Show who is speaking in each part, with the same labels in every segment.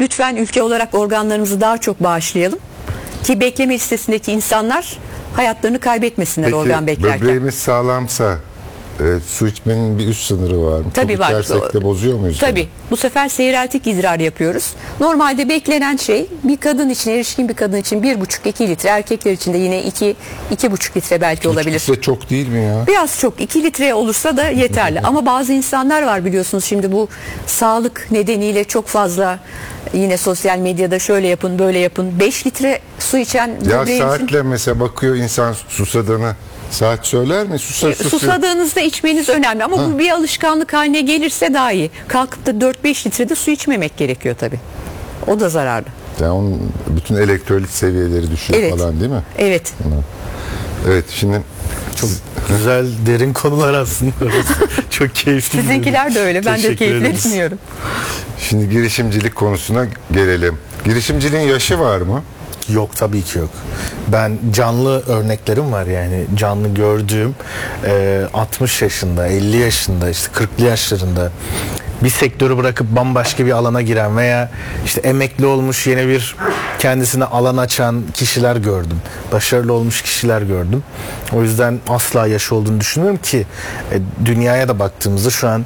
Speaker 1: Lütfen ülke olarak organlarımızı daha çok bağışlayalım ki bekleme listesindeki insanlar hayatlarını kaybetmesinler.
Speaker 2: Peki,
Speaker 1: organ beklerken.
Speaker 2: böbreğimiz sağlamsa su içmenin bir üst sınırı var mı?
Speaker 1: Tabii
Speaker 2: çok
Speaker 1: var.
Speaker 2: içersek de bozuyor muyuz?
Speaker 1: Tabii. Bu sefer seyreltik idrar yapıyoruz. Normalde beklenen şey bir kadın için, erişkin bir kadın için 1,5-2 litre. Erkekler için de yine 2-2,5 litre belki olabilir.
Speaker 2: Litre çok değil mi ya?
Speaker 1: Biraz çok. 2 litre olursa da yeterli. Ama bazı insanlar var biliyorsunuz, şimdi bu sağlık nedeniyle çok fazla yine sosyal medyada şöyle yapın böyle yapın. 5 litre su içen
Speaker 2: Ya
Speaker 1: böbreğin için...
Speaker 2: saatle mesela bakıyor insan susadığını. Saat söyler mi?
Speaker 1: Susadığınızda içmeniz önemli ama bu bir alışkanlık haline gelirse daha iyi. Kalkıp da 4-5 litrede su içmemek gerekiyor tabii. O da zararlı.
Speaker 2: Yani onun bütün elektrolit seviyeleri düşüyor
Speaker 1: Evet.
Speaker 2: falan değil mi?
Speaker 1: Evet.
Speaker 2: Evet, şimdi
Speaker 3: çok güzel derin konular aslında. Çok keyifli.
Speaker 1: Sizinkiler de öyle. Ben de keyifle dinliyorum.
Speaker 2: Şimdi girişimcilik konusuna gelelim. Girişimciliğin yaşı var mı?
Speaker 3: Yok, tabii ki yok. Ben canlı örneklerim var, yani canlı gördüğüm 60 yaşında, 50 yaşında, işte 40'lı yaşlarında bir sektörü bırakıp bambaşka bir alana giren veya işte emekli olmuş yeni bir kendisine alan açan kişiler gördüm. Başarılı olmuş kişiler gördüm. O yüzden asla yaşı olduğunu düşünmüyorum ki dünyaya da baktığımızda şu an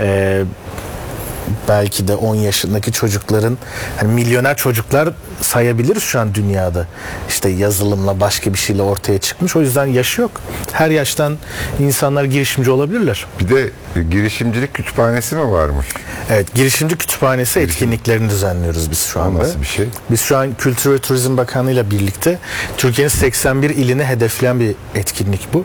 Speaker 3: belki de 10 yaşındaki çocukların, hani milyoner çocuklar sayabiliriz şu an dünyada. İşte yazılımla başka bir şeyle ortaya çıkmış. O yüzden yaşı yok. Her yaştan insanlar girişimci olabilirler.
Speaker 2: Bir de girişimcilik kütüphanesi mi varmış?
Speaker 3: Evet, girişimci kütüphanesi etkinliklerini düzenliyoruz biz şu anda.
Speaker 2: Nasıl bir şey?
Speaker 3: Biz şu an Kültür ve Turizm Bakanlığı ile birlikte Türkiye'nin 81 ilini hedefleyen bir etkinlik bu.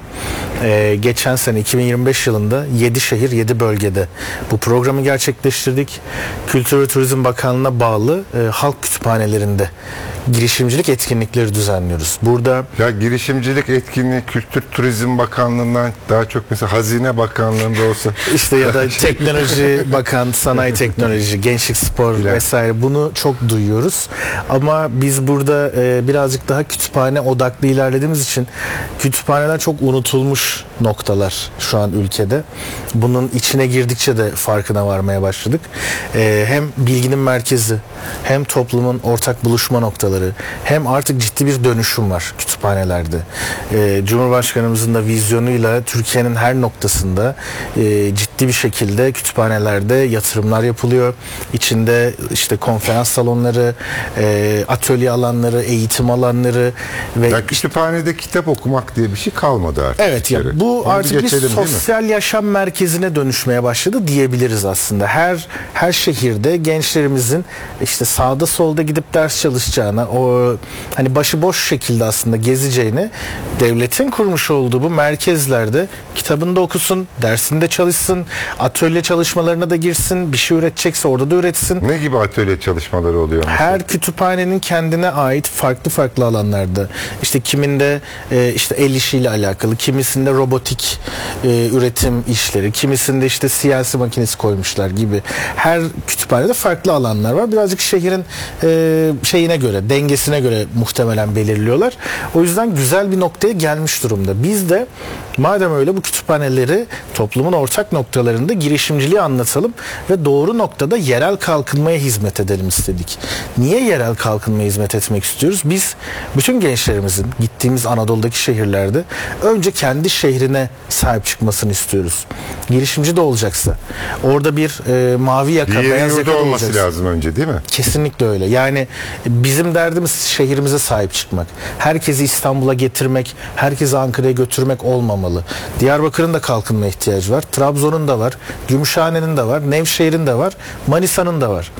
Speaker 3: Geçen sene 2025 yılında 7 şehir 7 bölgede bu programı gerçekleştirdik. Kültür ve Turizm Bakanlığı'na bağlı halk kütüphanelerinde girişimcilik etkinlikleri düzenliyoruz. Burada
Speaker 2: ya girişimcilik etkinliği Kültür Turizm Bakanlığı'ndan daha çok mesela Hazine Bakanlığı'nda olsa
Speaker 3: işte ya da Teknoloji Bakan, Sanayi Teknoloji, Gençlik Spor vesaire, bunu çok duyuyoruz. Ama biz burada birazcık daha kütüphane odaklı ilerlediğimiz için kütüphaneler çok unutulmuş noktalar şu an ülkede. Bunun içine girdikçe de farkına varmaya başladık. Hem bilginin merkezi, hem toplumun ortak buluşma noktaları, hem artık ciddi bir dönüşüm var kütüphanelerde. Cumhurbaşkanımızın da vizyonuyla Türkiye'nin her noktasında ciddi bir şekilde kütüphanelerde yatırımlar yapılıyor. İçinde işte konferans salonları, atölye alanları, eğitim alanları ve
Speaker 2: ya kütüphanede kitap okumak diye bir şey kalmadı artık.
Speaker 3: Evet ya, bu
Speaker 2: onu
Speaker 3: artık bir
Speaker 2: geçelim,
Speaker 3: sosyal yaşam merkezine dönüşmeye başladı diyebiliriz aslında. Her şehirde gençlerimizin işte sağda solda gidip ders çalışacağına, o hani başıboş şekilde aslında gezeceğini, devletin kurmuş olduğu bu merkezlerde kitabını da okusun, dersinde çalışsın, atölye çalışmalarına da girsin, bir şey üretecekse orada da üretsin.
Speaker 2: Ne gibi atölye çalışmaları oluyor mesela?
Speaker 3: Her kütüphanenin kendine ait farklı alanlarda, işte kiminde işte el işiyle alakalı, kimisinde robotik üretim işleri, kimisinde işte CNC makinesi koymuşlar gibi. Her kütüphanede farklı alanlar var. Birazcık şehrin şeyine göre, dengesine göre muhtemelen belirliyorlar. O yüzden güzel bir noktaya gelmiş durumda. Biz de madem öyle bu kütüphaneleri toplumun ortak noktalarında girişimciliği anlatalım ve doğru noktada yerel kalkınmaya hizmet edelim istedik. Niye yerel kalkınmaya hizmet etmek istiyoruz? Biz bütün gençlerimizin gittiğimiz Anadolu'daki şehirlerde önce kendi şehrine sahip çıkmasını istiyoruz. Girişimci de olacaksa orada bir mavi yaka, beyaz yaka
Speaker 2: olması
Speaker 3: olacaksa
Speaker 2: lazım önce, değil mi?
Speaker 3: Kesinlikle öyle. Yani bizim derdimiz şehrimize sahip çıkmak. Herkesi İstanbul'a getirmek, herkesi Ankara'ya götürmek olmamalı. Diyarbakır'ın da kalkınma ihtiyacı var. Trabzon'un da var. Gümüşhane'nin de var. Nevşehir'in de var. Manisa'nın da var.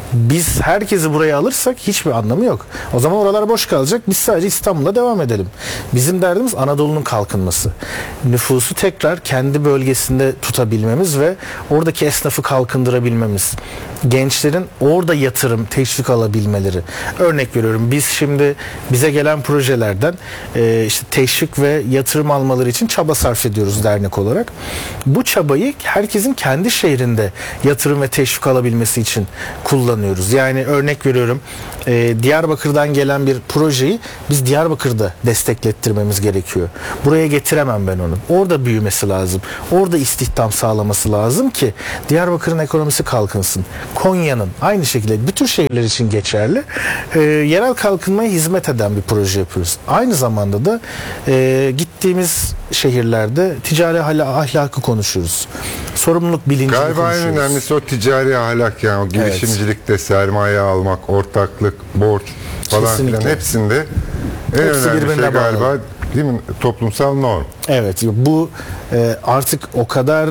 Speaker 3: Biz herkesi buraya alırsak hiçbir anlamı yok. O zaman oralar boş kalacak. Biz sadece İstanbul'a devam edelim. Bizim derdimiz Anadolu'nun kalkınması. Nüfusu tekrar kendi bölgesinde tutabilmemiz ve oradaki esnafı kalkındırabilmemiz. Gençlerin orada yatırım, teşvik alabilmeleri. Örnek veriyorum, biz şimdi bize gelen projelerden işte teşvik ve yatırım almaları için çaba sarf ediyoruz dernek olarak. Bu çabayı herkesin kendi şehrinde yatırım ve teşvik alabilmesi için kullanıyoruz. Yani örnek veriyorum, Diyarbakır'dan gelen bir projeyi biz Diyarbakır'da desteklettirmemiz gerekiyor. Buraya getiremem ben onu. Orada büyümesi lazım. Orada istihdam sağlaması lazım ki Diyarbakır'ın ekonomisi kalkınsın. Konya'nın aynı şekilde bütün şehirler için geçerli. Yerel kalkınmaya hizmet eden bir proje yapıyoruz. Aynı zamanda da gittiğimiz şehirlerde ticari ahlakı konuşuyoruz. Sorumluluk bilincini
Speaker 2: Galiba en
Speaker 3: konuşuyoruz.
Speaker 2: önemlisi o ticari ahlak, yani o girişimcilikte sermaye almak, ortaklık, borç falan
Speaker 3: Kesinlikle.
Speaker 2: filan hepsinde en
Speaker 3: Hepsi
Speaker 2: önemli şey
Speaker 3: birbirine
Speaker 2: galiba,
Speaker 3: bağlı.
Speaker 2: değil mi? Toplumsal norm.
Speaker 3: Evet, bu artık o kadar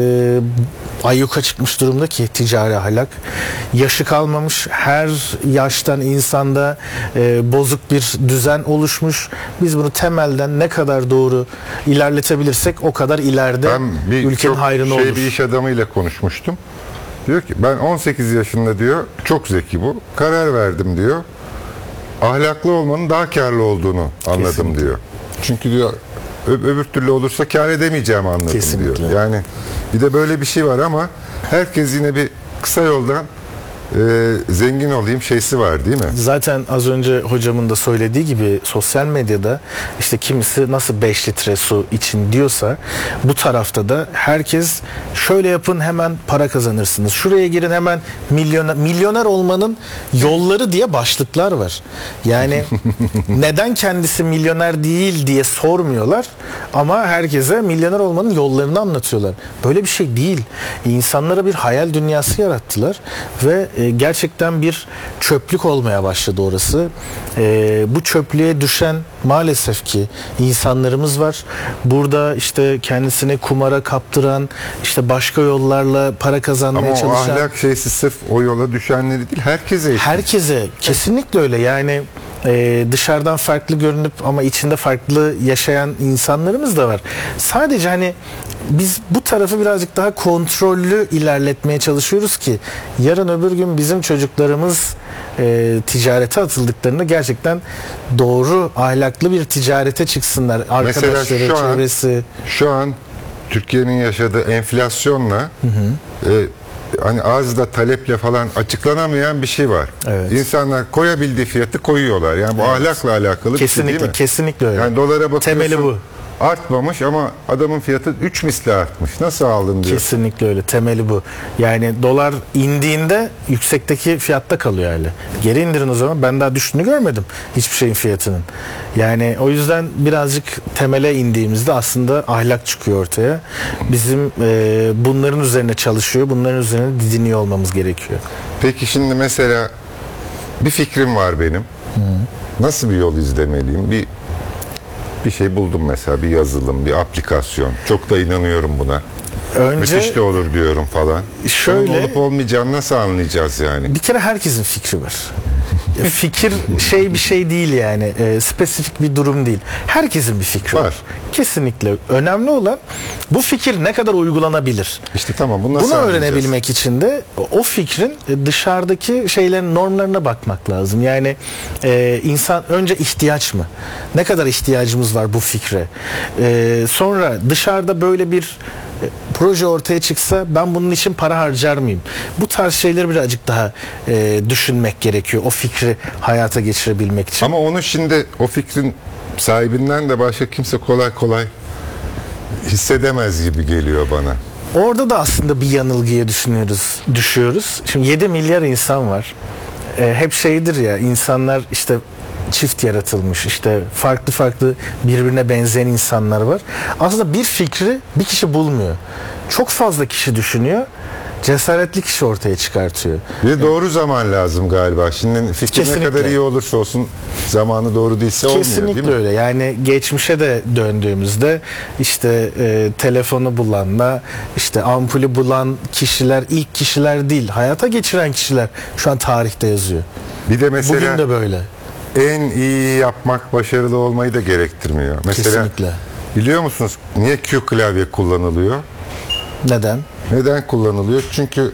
Speaker 3: ayyuka çıkmış durumda ki ticari ahlak. Yaşı kalmamış, her yaştan insanda bozuk bir düzen oluşmuş. Biz bunu temelden ne kadar doğru ilerletebilirsek o kadar ileride
Speaker 2: Ben bir
Speaker 3: ülkenin
Speaker 2: çok
Speaker 3: hayrına olur.
Speaker 2: bir iş adamıyla konuşmuştum. Diyor ki ben 18 yaşında diyor, çok zeki bu, karar verdim diyor. Ahlaklı olmanın daha karlı olduğunu anladım
Speaker 3: Kesinlikle.
Speaker 2: diyor. Çünkü diyor öbür türlü olursa kar edemeyeceğimi anladım
Speaker 3: Kesinlikle.
Speaker 2: diyor. Yani bir de böyle bir şey var ama herkes yine bir kısa yoldan zengin olayım şeysi var, değil mi?
Speaker 3: Zaten az önce hocamın da söylediği gibi sosyal medyada işte kimisi nasıl 5 litre su için diyorsa bu tarafta da herkes şöyle yapın hemen para kazanırsınız. Şuraya girin hemen milyoner olmanın yolları diye başlıklar var. Yani neden kendisi milyoner değil diye sormuyorlar ama herkese milyoner olmanın yollarını anlatıyorlar. Böyle bir şey değil. İnsanlara bir hayal dünyası yarattılar ve gerçekten bir çöplük olmaya başladı orası. Bu çöplüğe düşen maalesef ki insanlarımız var. Burada işte kendisini kumara kaptıran, işte başka yollarla para kazanmaya
Speaker 2: Ama o
Speaker 3: çalışan.
Speaker 2: ahlak şeysi sırf o yola düşenleri değil, herkese eşit.
Speaker 3: Herkese kesinlikle öyle. Yani dışarıdan farklı görünüp ama içinde farklı yaşayan insanlarımız da var. Sadece hani biz bu tarafı birazcık daha kontrollü ilerletmeye çalışıyoruz ki yarın öbür gün bizim çocuklarımız ticarete atıldıklarında gerçekten doğru ahlaklı bir ticarete çıksınlar. Arkadaşları,
Speaker 2: Mesela
Speaker 3: çevresi.
Speaker 2: şu an Türkiye'nin yaşadığı enflasyonla hani arzda taleple falan açıklanamayan bir şey var.
Speaker 3: Evet.
Speaker 2: İnsanlar koyabildiği fiyatı koyuyorlar. Yani bu ahlakla alakalı bir şey
Speaker 3: Kesinlikle,
Speaker 2: değil mi?
Speaker 3: kesinlikle öyle.
Speaker 2: Yani dolara bakıyorsun,
Speaker 3: Temeli bu.
Speaker 2: artmamış ama adamın fiyatı 3 misli artmış. Nasıl aldın diyor.
Speaker 3: Kesinlikle öyle. Temeli bu. Yani dolar indiğinde yüksekteki fiyatta kalıyor yani. Geri indirin o zaman. Ben daha düştüğünü görmedim hiçbir şeyin fiyatının. Yani o yüzden birazcık temele indiğimizde aslında ahlak çıkıyor ortaya. Bizim bunların üzerine çalışıyor. Bunların üzerine didiniyor olmamız gerekiyor.
Speaker 2: Peki şimdi mesela bir fikrim var benim. Nasıl bir yol izlemeliyim? Bir şey buldum mesela, bir yazılım, bir aplikasyon. Çok da inanıyorum buna.
Speaker 3: Önce
Speaker 2: Müthiş de olur diyorum falan.
Speaker 3: şöyle-
Speaker 2: Onun olup olmayacağını nasıl anlayacağız yani?
Speaker 3: bir kere herkesin fikri var. Fikir bir şey değil yani. Spesifik bir durum değil. Herkesin bir fikri var.
Speaker 2: Var.
Speaker 3: Kesinlikle. Önemli olan bu fikir ne kadar uygulanabilir.
Speaker 2: İşte tamam, bunu nasıl
Speaker 3: Bunu
Speaker 2: anlayacağız?
Speaker 3: öğrenebilmek için de o fikrin dışarıdaki şeylerin normlarına bakmak lazım. Yani insan önce ihtiyaç mı? Ne kadar ihtiyacımız var bu fikre? Sonra dışarıda böyle bir proje ortaya çıksa ben bunun için para harcar mıyım? Bu tarz şeyleri birazcık daha düşünmek gerekiyor. O fikri hayata geçirebilmek için.
Speaker 2: Ama onu şimdi o fikrin sahibinden de başka kimse kolay kolay hissedemez gibi geliyor bana.
Speaker 3: Orada da aslında bir yanılgıya düşüyoruz. Şimdi 7 milyar insan var. Hep şeydir ya, insanlar işte çift yaratılmış, işte farklı birbirine benzeyen insanlar var. Aslında bir fikri bir kişi bulmuyor. Çok fazla kişi düşünüyor. Cesaretli kişi ortaya çıkartıyor.
Speaker 2: Bir de doğru zaman lazım galiba. Şimdi fikir
Speaker 3: Kesinlikle.
Speaker 2: ne kadar iyi olursa olsun zamanı doğru değilse olmuyor, değil
Speaker 3: Kesinlikle
Speaker 2: mi?
Speaker 3: öyle. Yani geçmişe de döndüğümüzde işte telefonu bulanla işte ampulü bulan kişiler ilk kişiler değil, hayata geçiren kişiler şu an tarihte yazıyor.
Speaker 2: Bir de mesela
Speaker 3: Bugün de böyle.
Speaker 2: en iyi yapmak başarılı olmayı da gerektirmiyor. Mesela
Speaker 3: Kesinlikle.
Speaker 2: biliyor musunuz niye Q klavye kullanılıyor?
Speaker 3: Neden?
Speaker 2: Neden kullanılıyor? Çünkü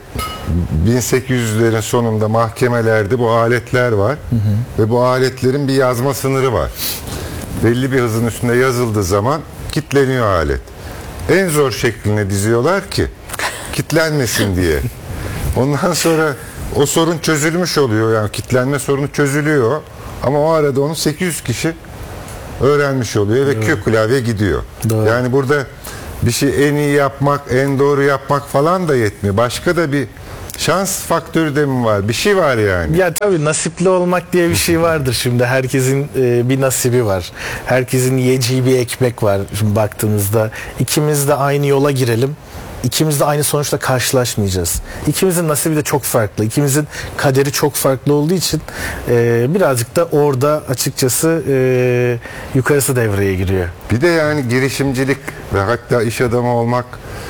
Speaker 2: 1800'lerin sonunda mahkemelerde bu aletler var ve bu aletlerin bir yazma sınırı var. Belli bir hızın üstünde yazıldığı zaman kilitleniyor alet. En zor şekline diziyorlar ki kilitlenmesin diye. Ondan sonra o sorun çözülmüş oluyor, yani kilitlenme sorunu çözülüyor ama o arada onu 800 kişi öğrenmiş oluyor ve Q klavye gidiyor.
Speaker 3: Doğru.
Speaker 2: Yani burada bir şey en iyi yapmak, en doğru yapmak falan da yetmiyor. Başka da bir şans faktörü de mi var? Bir şey var yani.
Speaker 3: Ya tabii nasipli olmak diye bir şey vardır şimdi. Herkesin bir nasibi var. Herkesin yiyeceği bir ekmek var. Şimdi baktığımızda ikimiz de aynı yola girelim. İkimiz de aynı sonuçla karşılaşmayacağız. İkimizin nasibi de çok farklı. İkimizin kaderi çok farklı olduğu için birazcık da orada açıkçası yukarısı devreye giriyor.
Speaker 2: Bir de yani girişimcilik ve hatta iş adamı olmak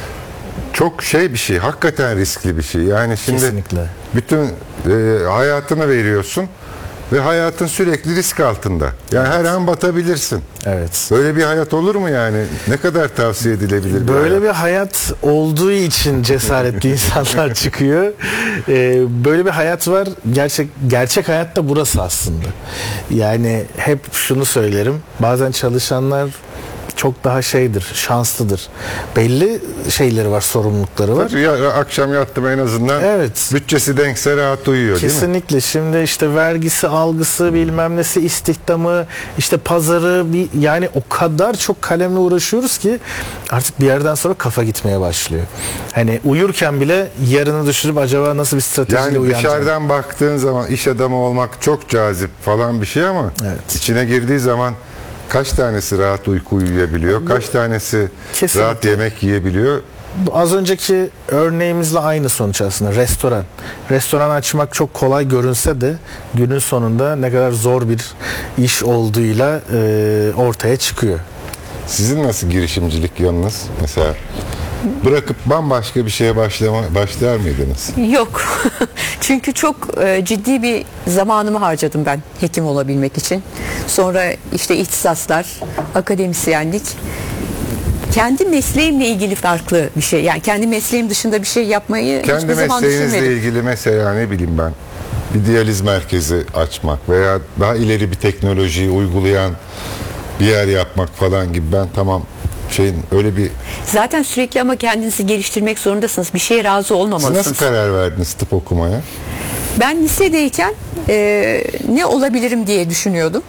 Speaker 2: çok bir şey. Hakikaten riskli bir şey. Yani şimdi
Speaker 3: Kesinlikle.
Speaker 2: bütün hayatını veriyorsun ve hayatın sürekli risk altında. Yani her an batabilirsin.
Speaker 3: Evet.
Speaker 2: Böyle bir hayat olur mu yani? Ne kadar tavsiye edilebilir?
Speaker 3: Böyle bir hayat olduğu için cesaretli insanlar çıkıyor. Böyle bir hayat var. Gerçek hayat da burası aslında. Yani hep şunu söylerim. Bazen çalışanlar çok daha şanslıdır. Belli şeyleri var, sorumlulukları var.
Speaker 2: Tabii ya, akşam yattım en azından.
Speaker 3: Evet.
Speaker 2: Bütçesi denkse rahat uyuyor değil mi?
Speaker 3: Kesinlikle. Şimdi işte vergisi, algısı, bilmem nesi, istihdamı, işte pazarı, yani o kadar çok kalemle uğraşıyoruz ki artık bir yerden sonra kafa gitmeye başlıyor. Hani uyurken bile yarını düşürüp acaba nasıl bir stratejiyle
Speaker 2: Yani
Speaker 3: uyanacağım?
Speaker 2: dışarıdan baktığın zaman iş adamı olmak çok cazip falan bir şey ama
Speaker 3: Evet.
Speaker 2: içine girdiği zaman kaç tanesi rahat uyku uyuyabiliyor? Kaç tanesi
Speaker 3: Kesinlikle.
Speaker 2: rahat yemek yiyebiliyor?
Speaker 3: Az önceki örneğimizle aynı sonuç aslında. Restoran. Restoran açmak çok kolay görünse de günün sonunda ne kadar zor bir iş olduğuyla ortaya çıkıyor.
Speaker 2: Sizin nasıl girişimcilik yanınız? Mesela bırakıp bambaşka bir şeye başlar mıydınız?
Speaker 1: Yok. Çünkü çok ciddi bir zamanımı harcadım ben hekim olabilmek için. Sonra işte ihtisaslar, akademisyenlik. Kendi mesleğimle ilgili farklı bir şey. Yani kendi mesleğim dışında bir şey yapmayı
Speaker 2: Kendi
Speaker 1: hiçbir zaman
Speaker 2: mesleğinizle
Speaker 1: düşünmedim.
Speaker 2: ilgili mesela ne bileyim ben bir diyaliz merkezi açmak veya daha ileri bir teknolojiyi uygulayan bir yer yapmak falan gibi ben tamam öyle bir...
Speaker 1: Zaten sürekli ama kendinizi geliştirmek zorundasınız. Bir şeye razı
Speaker 2: Siz
Speaker 1: olmamalısınız.
Speaker 2: nasıl karar verdiniz tıp okumaya?
Speaker 1: Ben lisedeyken ne olabilirim diye düşünüyordum.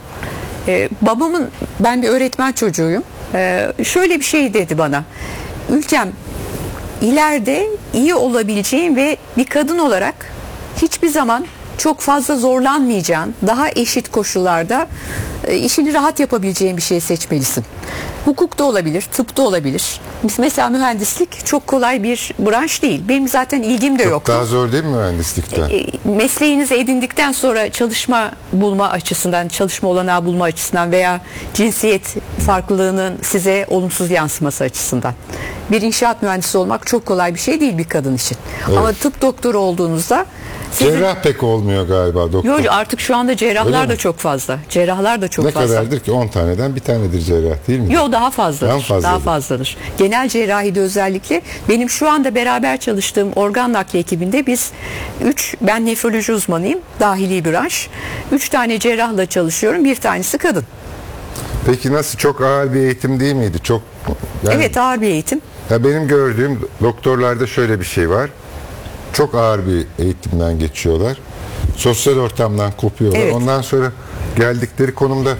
Speaker 1: Ben bir öğretmen çocuğuyum. Şöyle bir şey dedi bana. Ülkem, ileride iyi olabileceğin ve bir kadın olarak hiçbir zaman çok fazla zorlanmayacağın, daha eşit koşullarda işini rahat yapabileceğin bir şey seçmelisin. Hukuk da olabilir, tıp da olabilir. Mesela mühendislik çok kolay bir branş değil. Benim zaten ilgim de
Speaker 2: Çok
Speaker 1: yoktu.
Speaker 2: daha zor değil mi mühendislikten?
Speaker 1: Mesleğinizi edindikten sonra çalışma bulma açısından, çalışma olanağı bulma açısından veya cinsiyet farklılığının size olumsuz yansıması açısından. Bir inşaat mühendisi olmak çok kolay bir şey değil bir kadın için.
Speaker 2: Evet.
Speaker 1: Ama tıp doktoru olduğunuzda
Speaker 2: Cerrah pek olmuyor galiba doktor.
Speaker 1: Yok, artık şu anda
Speaker 2: Öyle
Speaker 1: cerrahlar
Speaker 2: mi?
Speaker 1: da çok fazla. Cerrahlar da çok
Speaker 2: Ne
Speaker 1: fazla.
Speaker 2: kadardır ki 10 taneden bir tanedir cerrah değil mi?
Speaker 1: Yok, daha fazladır.
Speaker 2: Daha fazladır.
Speaker 1: Daha fazladır. Genel cerrahide özellikle benim şu anda beraber çalıştığım organ nakli ekibinde ben nefroloji uzmanıyım. Dahili branş. 3 tane cerrahla çalışıyorum. Bir tanesi kadın.
Speaker 2: Peki nasıl, çok ağır bir eğitim değil miydi? Çok
Speaker 1: Evet, ağır bir eğitim.
Speaker 2: Ya benim gördüğüm doktorlarda şöyle bir şey var. Çok ağır bir eğitimden geçiyorlar. Sosyal ortamdan kopuyorlar.
Speaker 1: Evet.
Speaker 2: Ondan sonra geldikleri konumda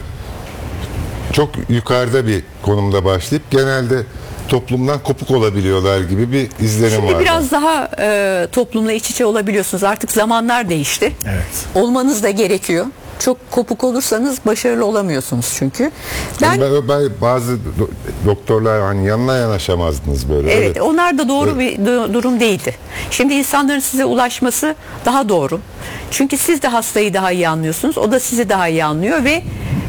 Speaker 2: çok yukarıda bir konumda başlayıp genelde toplumdan kopuk olabiliyorlar gibi bir izlenim
Speaker 1: Şimdi
Speaker 2: var.
Speaker 1: biraz daha toplumla iç içe olabiliyorsunuz. Artık zamanlar değişti.
Speaker 3: Evet.
Speaker 1: Olmanız da gerekiyor. Çok kopuk olursanız başarılı olamıyorsunuz çünkü.
Speaker 2: Ben bazı doktorlar hani yanına yanaşamazdınız böyle.
Speaker 1: Evet,
Speaker 2: öyle.
Speaker 1: onlar da doğru bir durum değildi. Şimdi insanların size ulaşması daha doğru. Çünkü siz de hastayı daha iyi anlıyorsunuz. O da sizi daha iyi anlıyor ve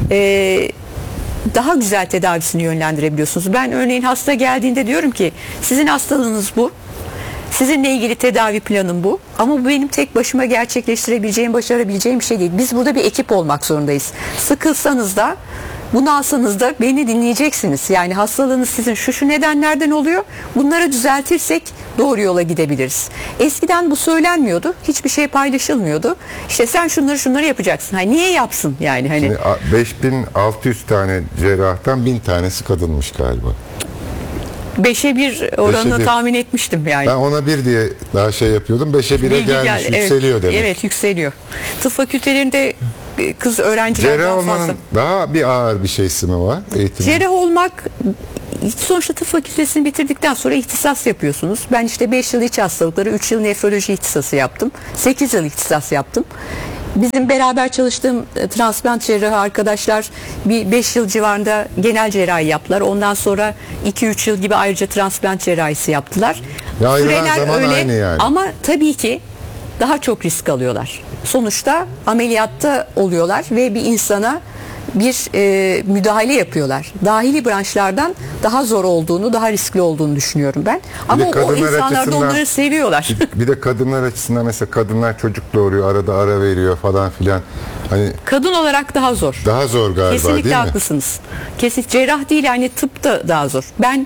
Speaker 1: daha güzel tedavisini yönlendirebiliyorsunuz. Ben örneğin hasta geldiğinde diyorum ki sizin hastalığınız bu. Sizinle ilgili tedavi planım bu. Ama bu benim tek başıma gerçekleştirebileceğim, başarabileceğim bir şey değil. Biz burada bir ekip olmak zorundayız. Sıkılsanız da, bunalsanız da beni dinleyeceksiniz. Yani hastalığınız sizin şu nedenlerden oluyor. Bunları düzeltirsek doğru yola gidebiliriz. Eskiden bu söylenmiyordu. Hiçbir şey paylaşılmıyordu. İşte sen şunları yapacaksın. Niye yapsın yani?
Speaker 2: Şimdi 5600 tane cerrahtan 1000 tanesi kadınmış galiba.
Speaker 1: 5'e 1 oranını
Speaker 2: 5'e 1.
Speaker 1: tahmin etmiştim yani.
Speaker 2: Ben ona 1 diye daha yapıyordum. 5'e 1'e
Speaker 1: Bilgi
Speaker 2: gelmiş.
Speaker 1: geldi.
Speaker 2: Yükseliyor
Speaker 1: Evet,
Speaker 2: demek.
Speaker 1: evet, yükseliyor. Tıp fakültelerinde kız öğrenciler
Speaker 2: Cerrah
Speaker 1: daha
Speaker 2: olmanın
Speaker 1: fazla.
Speaker 2: daha bir ağır bir şeysi mi var eğitim?
Speaker 1: Cerrah olmak sonuçta tıp fakültesini bitirdikten sonra ihtisas yapıyorsunuz. Ben işte 5 yıl iç hastalıkları, 3 yıl nefroloji ihtisası yaptım. 8 yıl ihtisas yaptım. Bizim beraber çalıştığım transplant cerrahı arkadaşlar bir 5 yıl civarında genel cerrahi yaptılar. Ondan sonra 2-3 yıl gibi ayrıca transplant cerrahisi yaptılar.
Speaker 2: Ya ayrılan zaman aynı yani.
Speaker 1: Ama tabii ki daha çok risk alıyorlar. Sonuçta ameliyatta oluyorlar ve bir insana bir müdahale yapıyorlar. Dahili branşlardan daha zor olduğunu, daha riskli olduğunu düşünüyorum ben. Ama o insanlar da onları seviyorlar.
Speaker 2: Bir de kadınlar açısından mesela kadınlar çocuk doğuruyor, arada ara veriyor falan filan. Hani
Speaker 1: kadın olarak daha zor.
Speaker 2: daha zor galiba,
Speaker 1: Kesinlikle
Speaker 2: değil mi?
Speaker 1: haklısınız. Kesinlikle cerrah değil, yani tıp da daha zor. Ben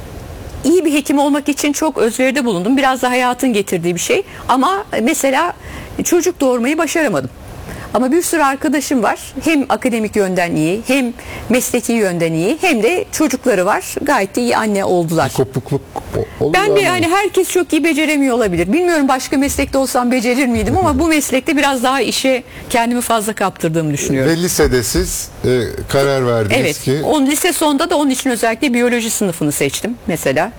Speaker 1: iyi bir hekim olmak için çok özveride bulundum. Biraz da hayatın getirdiği bir şey. Ama mesela çocuk doğurmayı başaramadım. Ama bir sürü arkadaşım var. Hem akademik yönden iyi, hem mesleki yönden iyi, hem de çocukları var. Gayet de iyi anne oldular.
Speaker 2: Kopukluk oluyor.
Speaker 1: Ben bir
Speaker 2: ama.
Speaker 1: hani herkes çok iyi beceremiyor olabilir. Bilmiyorum başka meslekte olsam becerir miydim ama bu meslekte biraz daha işe kendimi fazla kaptırdığımı düşünüyorum.
Speaker 2: Ve lisede siz karar verdiniz
Speaker 1: Evet.
Speaker 2: ki
Speaker 1: Lise sonunda da onun için özellikle biyoloji sınıfını seçtim mesela.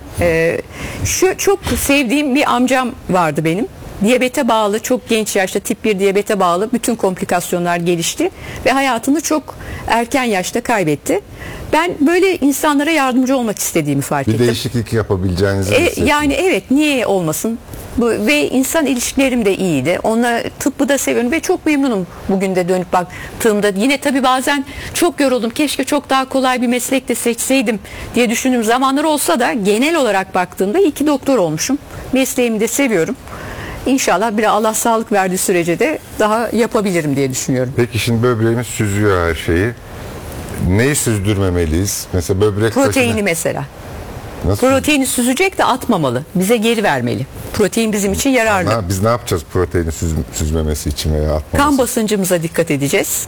Speaker 1: Şu çok sevdiğim bir amcam vardı benim. Diyabete bağlı, çok genç yaşta tip 1 diyabete bağlı bütün komplikasyonlar gelişti ve hayatını çok erken yaşta kaybetti. Ben böyle insanlara yardımcı olmak istediğimi fark
Speaker 2: bir
Speaker 1: ettim.
Speaker 2: değişiklik yapabileceğinizi hissettiniz.
Speaker 1: Yani evet, niye olmasın? Ve insan ilişkilerim de iyiydi. Onunla tıbbı da seviyorum ve çok memnunum bugün de dönüp baktığımda. Yine tabii bazen çok yoruldum. Keşke çok daha kolay bir meslek de seçseydim diye düşündüğüm zamanlar olsa da genel olarak baktığımda iyi ki doktor olmuşum. Mesleğimi de seviyorum. İnşallah bir Allah sağlık verdiği sürece de daha yapabilirim diye düşünüyorum.
Speaker 2: Peki şimdi böbreğimiz süzüyor her şeyi. Neyi süzdürmemeliyiz? Mesela böbrek
Speaker 1: Proteini
Speaker 2: taşını-
Speaker 1: mesela.
Speaker 2: Nasıl?
Speaker 1: Proteini süzecek de atmamalı. Bize geri vermeli. Protein bizim için yararlı.
Speaker 2: Biz ne yapacağız proteini süzmemesi için veya atmaması?
Speaker 1: Kan basıncımıza dikkat edeceğiz.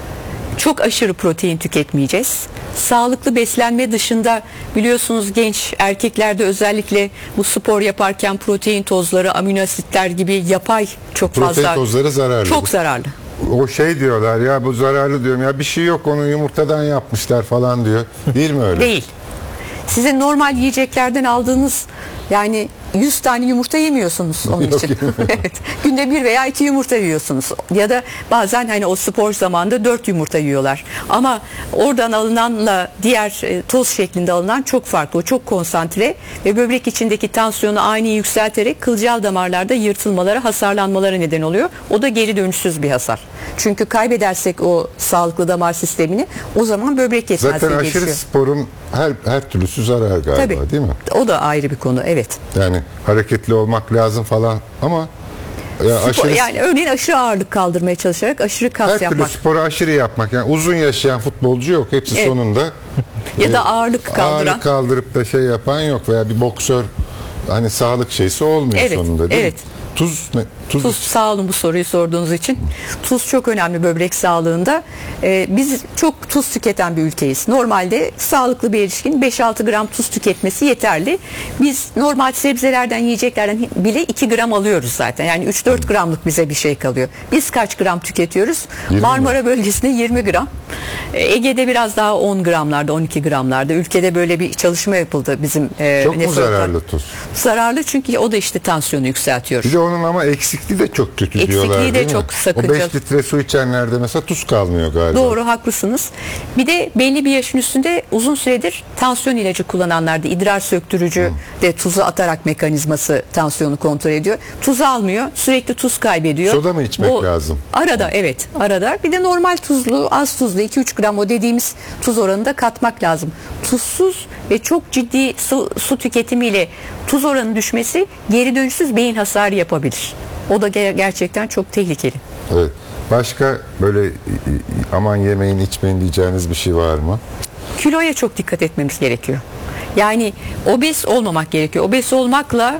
Speaker 1: Çok aşırı protein tüketmeyeceğiz. Sağlıklı beslenme dışında biliyorsunuz genç erkeklerde özellikle bu spor yaparken protein tozları, amino asitler gibi yapay çok
Speaker 2: Protein
Speaker 1: fazla.
Speaker 2: tozları zararlı.
Speaker 1: Çok zararlı.
Speaker 2: O şey diyorlar ya, bu zararlı diyorum ya, bir şey yok, onu yumurtadan yapmışlar falan diyor. Değil mi öyle?
Speaker 1: Değil. Sizin normal yiyeceklerden aldığınız, yani 100 tane yumurta yemiyorsunuz onun
Speaker 2: Yok,
Speaker 1: için. Evet. Günde 1 veya 2 yumurta yiyorsunuz. Ya da bazen hani o spor zamanında 4 yumurta yiyorlar. Ama oradan alınanla diğer toz şeklinde alınan çok farklı. O çok konsantre ve böbrek içindeki tansiyonu ani yükselterek kılcal damarlarda yırtılmalara, hasarlanmalara neden oluyor. O da geri dönüşsüz bir hasar. Çünkü kaybedersek o sağlıklı damar sistemini, o zaman böbrek yetmezliği
Speaker 2: Zaten
Speaker 1: gelişiyor.
Speaker 2: aşırı sporun her türlüsü zarar galiba,
Speaker 1: Tabii.
Speaker 2: değil mi?
Speaker 1: O da ayrı bir konu, evet.
Speaker 2: Yani hareketli olmak lazım falan ama ya aşırı,
Speaker 1: Yani örneğin aşırı ağırlık kaldırmaya çalışarak aşırı kas
Speaker 2: her türlü
Speaker 1: yapmak
Speaker 2: sporu aşırı yapmak. Yani uzun yaşayan futbolcu yok. Hepsi
Speaker 1: Evet.
Speaker 2: sonunda
Speaker 1: ya da ağırlık kaldıran.
Speaker 2: ağırlık kaldırıp da şey yapan yok veya bir boksör hani sağlık şeysi olmuyor
Speaker 1: Evet,
Speaker 2: sonunda, değil
Speaker 1: evet.
Speaker 2: mi? Tuz ne?
Speaker 1: Tuz, sağ olun bu soruyu sorduğunuz için. Tuz çok önemli böbrek sağlığında. Biz çok tuz tüketen bir ülkeyiz. Normalde sağlıklı bir erişkin 5-6 gram tuz tüketmesi yeterli. Biz normal sebzelerden, yiyeceklerden bile 2 gram alıyoruz zaten. Yani 3-4 gramlık bize bir şey kalıyor. Biz kaç gram tüketiyoruz?
Speaker 2: 20
Speaker 1: Marmara bölgesinde 20 gram. Ege'de biraz daha 10 gramlarda, 12 gramlarda. Ülkede böyle bir çalışma yapıldı bizim.
Speaker 2: Çok mu
Speaker 1: nefrologlar.
Speaker 2: zararlı tuz?
Speaker 1: Zararlı çünkü o da işte tansiyonu yükseltiyor.
Speaker 2: Bir de onun ama eksikliği de çok kötü
Speaker 1: Eksikliği
Speaker 2: diyorlar,
Speaker 1: de
Speaker 2: değil mi?
Speaker 1: çok sakıncalı.
Speaker 2: O 5 litre su içenlerde mesela tuz kalmıyor galiba.
Speaker 1: Doğru, haklısınız. Bir de belli bir yaşın üstünde uzun süredir tansiyon ilacı kullananlarda idrar söktürücü de tuzu atarak mekanizması tansiyonu kontrol ediyor. Tuzu almıyor, sürekli tuz kaybediyor.
Speaker 2: Soda mı içmek lazım?
Speaker 1: Arada, evet, arada. Bir de normal tuzlu, az tuzlu 2-3 gram o dediğimiz tuz oranında katmak lazım. Tuzsuz ve çok ciddi su tüketimiyle tuz oranı düşmesi geri dönüşsüz beyin hasarı yapabilir. O da gerçekten çok tehlikeli.
Speaker 2: Evet. Başka böyle aman yemeyin içmeyin diyeceğiniz bir şey var mı?
Speaker 1: Kiloya çok dikkat etmemiz gerekiyor. Yani obez olmamak gerekiyor. Obez olmakla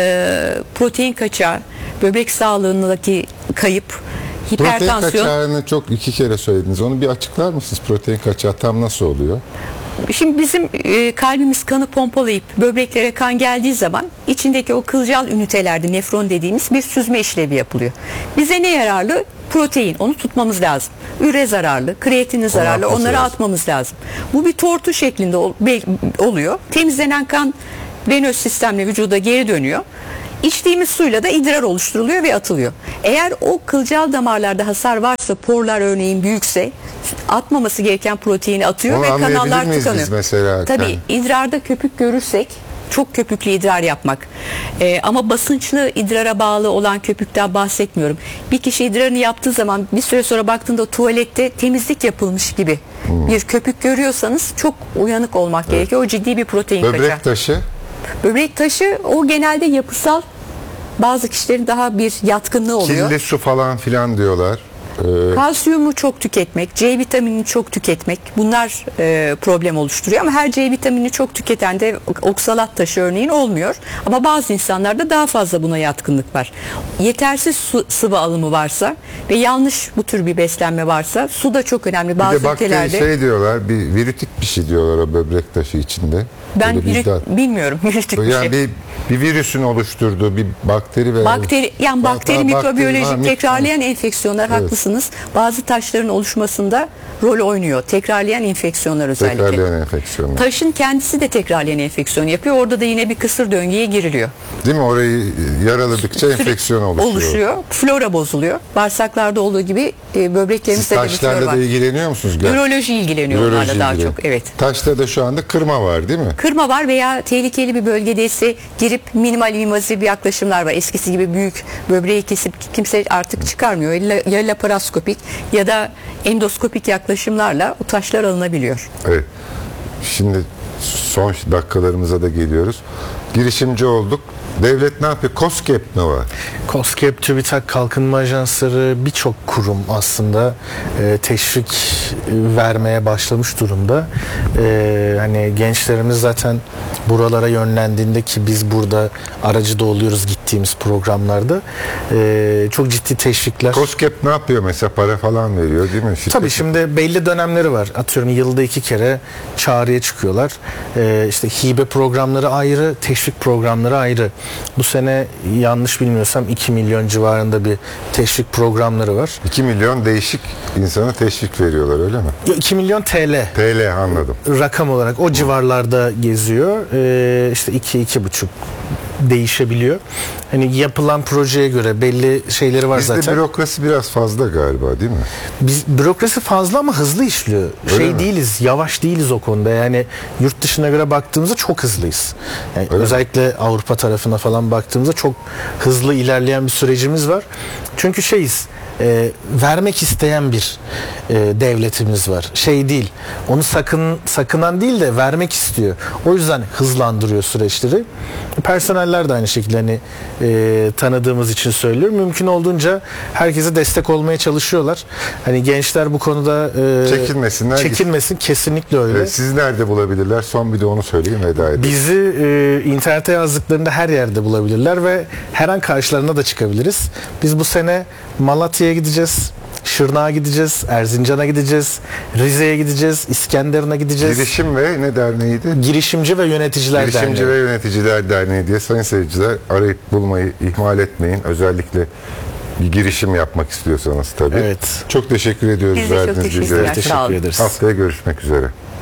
Speaker 1: protein kaçağı, böbrek sağlığındaki kayıp,
Speaker 2: Protein
Speaker 1: hipertansiyon.
Speaker 2: kaçağını çok 2 kere söylediniz. Onu bir açıklar mısınız? Protein kaçağı tam nasıl oluyor?
Speaker 1: Şimdi bizim kalbimiz kanı pompalayıp böbreklere kan geldiği zaman içindeki o kılcal ünitelerde nefron dediğimiz bir süzme işlevi yapılıyor. Bize ne yararlı? Protein. Onu tutmamız lazım. Üre zararlı, kreatini zararlı.
Speaker 2: atması
Speaker 1: Onları
Speaker 2: lazım.
Speaker 1: atmamız lazım. Bu bir tortu şeklinde oluyor. Temizlenen kan venöz sistemle vücuda geri dönüyor. İçtiğimiz suyla da idrar oluşturuluyor ve atılıyor. Eğer o kılcal damarlarda hasar varsa, porlar örneğin büyükse atmaması gereken proteini atıyor
Speaker 2: Onu
Speaker 1: ve
Speaker 2: anlayabilir
Speaker 1: kanallar
Speaker 2: miyiz biz
Speaker 1: tıkanıyor.
Speaker 2: mesela?
Speaker 1: Tabii idrarda köpük görürsek çok köpüklü idrar yapmak. Ama basınçlı idrara bağlı olan köpükten bahsetmiyorum. Bir kişi idrarını yaptığı zaman bir süre sonra baktığında tuvalette temizlik yapılmış gibi bir köpük görüyorsanız çok uyanık olmak gerekiyor. O ciddi bir protein kaçağı.
Speaker 2: Böbrek taşı.
Speaker 1: Böbrek taşı o genelde yapısal, bazı kişilerin daha bir yatkınlığı oluyor.
Speaker 2: Kirli su falan filan diyorlar.
Speaker 1: Kalsiyumu çok tüketmek, C vitaminini çok tüketmek bunlar problem oluşturuyor ama her C vitaminini çok tüketen de oksalat taşı örneğin olmuyor. Ama bazı insanlarda daha fazla buna yatkınlık var. Yetersiz sıvı alımı varsa ve yanlış bu tür bir beslenme varsa su da çok önemli.
Speaker 2: Bir
Speaker 1: Bazı
Speaker 2: de bakteri
Speaker 1: ülkelerde
Speaker 2: diyorlar, bir virütik bir şey diyorlar o böbrek taşı içinde.
Speaker 1: ben
Speaker 2: Böyle bizde-
Speaker 1: bilmiyorum virütik bir
Speaker 2: yani
Speaker 1: şey.
Speaker 2: bir virüsün oluşturduğu bir bakteri ve
Speaker 1: Bakteri, yani bakteri, mikrobiyolojik tekrarlayan enfeksiyonlar,
Speaker 2: Evet.
Speaker 1: haklısınız. Bazı taşların oluşmasında rol oynuyor. Tekrarlayan enfeksiyonlar özellikle.
Speaker 2: tekrarlayan enfeksiyonlar.
Speaker 1: Taşın kendisi de tekrarlayan enfeksiyon yapıyor. Orada da yine bir kısır döngüye giriliyor.
Speaker 2: Değil mi? Orayı yaraladıkça enfeksiyon oluşuyor.
Speaker 1: Flora bozuluyor. Bağırsaklarda olduğu gibi
Speaker 2: Siz
Speaker 1: böbreklerimizde de bir flora
Speaker 2: taşlarla
Speaker 1: var.
Speaker 2: da ilgileniyor musunuz?
Speaker 1: Üroloji ilgileniyor
Speaker 2: Üroloji
Speaker 1: onlarla daha
Speaker 2: ilgileniyor.
Speaker 1: çok. Evet.
Speaker 2: Taşta da şu anda kırma var değil mi?
Speaker 1: Kırma var veya tehlikeli bir bölgedeyse girip minimal invaziv yaklaşımlar var. Eskisi gibi büyük böbreği kesip kimse artık çıkarmıyor. Ya laparoskopik ya da endoskopik yaklaşımlarla o taşlar alınabiliyor.
Speaker 2: Evet. Şimdi son dakikalarımıza da geliyoruz. Girişimci olduk. Devlet ne yapıyor? KOSGEB mi var?
Speaker 3: KOSGEB, TÜBİTAK, kalkınma ajansları birçok kurum aslında teşvik vermeye başlamış durumda. Hani gençlerimiz zaten buralara yönlendiğinde ki biz burada aracı da oluyoruz gittiğimiz programlarda çok ciddi teşvikler.
Speaker 2: KOSGEB ne yapıyor mesela? Para falan veriyor değil mi?
Speaker 3: Tabii şimdi belli dönemleri var. Atıyorum yılda 2 kere çağrıya çıkıyorlar. İşte hibe programları ayrı, teşvik programları ayrı. Bu sene yanlış bilmiyorsam 2 milyon civarında bir teşvik programları var.
Speaker 2: 2 milyon değişik insana teşvik veriyorlar öyle mi?
Speaker 3: 2 milyon TL
Speaker 2: TL anladım.
Speaker 3: rakam olarak o civarlarda geziyor. İşte 2-2,5 değişebiliyor. Hani yapılan projeye göre belli şeyleri var
Speaker 2: Bizde
Speaker 3: zaten.
Speaker 2: bürokrasi biraz fazla galiba değil mi?
Speaker 3: Biz bürokrasi fazla ama hızlı işliyor.
Speaker 2: Öyle mi?
Speaker 3: Değiliz, yavaş değiliz o konuda. Yani yurt dışına göre baktığımızda çok hızlıyız. Yani
Speaker 2: Öyle
Speaker 3: özellikle Avrupa tarafına falan baktığımızda çok hızlı ilerleyen bir sürecimiz var. Çünkü vermek isteyen bir devletimiz var. Değil. Onu sakınan değil de vermek istiyor. O yüzden hızlandırıyor süreçleri. Personeller de aynı şekilde hani tanıdığımız için söylüyorum. Mümkün olduğunca herkese destek olmaya çalışıyorlar. Hani gençler bu konuda
Speaker 2: Çekinmesinler.
Speaker 3: çekinmesin. Kesinlikle öyle.
Speaker 2: Sizi nerede bulabilirler? Son bir de onu söyleyeyim veda edeyim.
Speaker 3: Bizi internete yazdıklarında her yerde bulabilirler ve her an karşılarına da çıkabiliriz. Biz bu sene Malatya'ya gideceğiz, Şırnak'a gideceğiz, Erzincan'a gideceğiz, Rize'ye gideceğiz, İskenderun'a gideceğiz.
Speaker 2: Girişim ve ne derneğiydi?
Speaker 3: Girişimci ve Yöneticiler
Speaker 2: Girişimci
Speaker 3: Derneği.
Speaker 2: ve Yöneticiler Derneği diye sayın seyirciler arayıp bulmayı ihmal etmeyin. Özellikle bir girişim yapmak istiyorsanız tabii.
Speaker 3: Evet.
Speaker 2: Çok teşekkür ediyoruz
Speaker 1: Biz de çok
Speaker 2: verdiğiniz
Speaker 1: teşekkürler.
Speaker 2: bilgiler için.
Speaker 1: Sağ olun.
Speaker 3: Teşekkür ederiz.
Speaker 2: Haftaya görüşmek üzere.